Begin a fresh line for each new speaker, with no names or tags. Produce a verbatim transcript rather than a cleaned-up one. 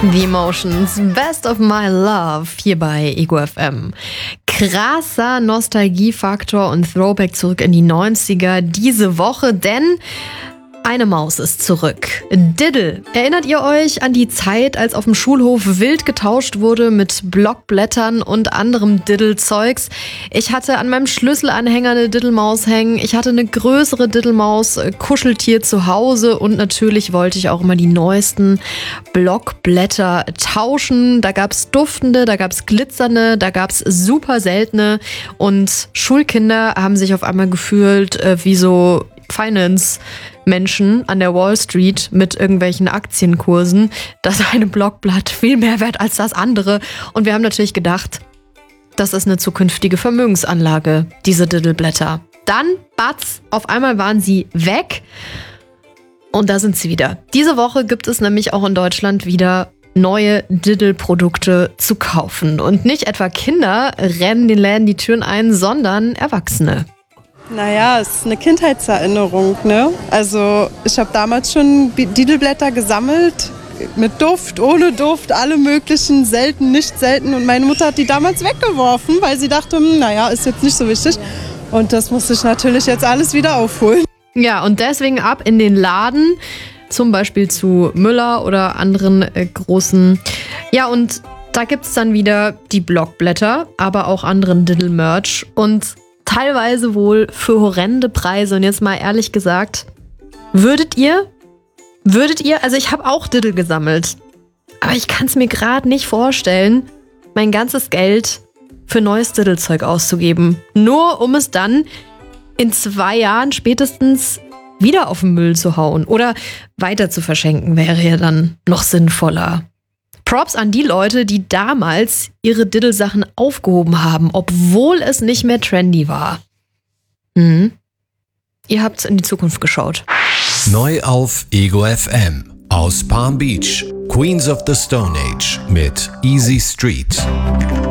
The Emotions, Best of My Love, hier bei Ego F M. Krasser Nostalgiefaktor und Throwback zurück in die neunziger diese Woche, denn eine Maus ist zurück. Diddle. Erinnert ihr euch an die Zeit, als auf dem Schulhof wild getauscht wurde mit Blockblättern und anderem Diddle-Zeugs? Ich hatte an meinem Schlüsselanhänger eine Diddle-Maus hängen. Ich hatte eine größere Diddle-Maus, Kuscheltier zu Hause und natürlich wollte ich auch immer die neuesten Blockblätter tauschen. Da gab's duftende, da gab's glitzernde, da gab's super seltene und Schulkinder haben sich auf einmal gefühlt äh, wie so Finance-Menschen an der Wall Street mit irgendwelchen Aktienkursen. Das eine Blockblatt viel mehr wert als das andere. Und wir haben natürlich gedacht, das ist eine zukünftige Vermögensanlage, diese Diddleblätter. Dann, batz, auf einmal waren sie weg. Und da sind sie wieder. Diese Woche gibt es nämlich auch in Deutschland wieder neue Diddle-Produkte zu kaufen. Und nicht etwa Kinder rennen den Läden die Türen ein, sondern Erwachsene.
Naja, es ist eine Kindheitserinnerung, ne? Also ich habe damals schon Diddleblätter gesammelt, mit Duft, ohne Duft, alle möglichen, selten, nicht selten. Und meine Mutter hat die damals weggeworfen, weil sie dachte, naja, ist jetzt nicht so wichtig. Und das musste ich natürlich jetzt alles wieder aufholen.
Ja, und deswegen ab in den Laden, zum Beispiel zu Müller oder anderen äh, großen. Ja, und da gibt's dann wieder die Blockblätter, aber auch anderen Diddle-Merch und teilweise wohl für horrende Preise. Und jetzt mal ehrlich gesagt, würdet ihr, würdet ihr, also ich habe auch Diddle gesammelt, aber ich kann es mir gerade nicht vorstellen, mein ganzes Geld für neues Diddle-Zeug auszugeben. Nur um es dann in zwei Jahren spätestens wieder auf den Müll zu hauen oder weiter zu verschenken, wäre ja dann noch sinnvoller. Props an die Leute, die damals ihre Diddle-Sachen aufgehoben haben, obwohl es nicht mehr trendy war. Mhm. Ihr habt's in die Zukunft geschaut.
Neu auf Ego F M. Aus Palm Beach. Queens of the Stone Age mit Easy Street.